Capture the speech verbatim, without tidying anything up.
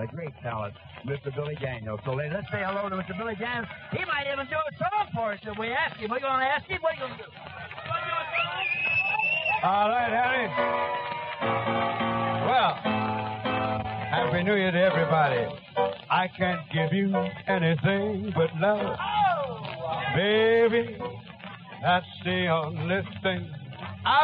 a great talent, Mister Billy Daniels. So let's say hello to Mister Billy Daniels. He might even do a song for us if we ask him. We're going to ask him. What are you going to do? All right, Harry. Well, Happy New Year to everybody. I can't give you anything but love. Baby, that's the only thing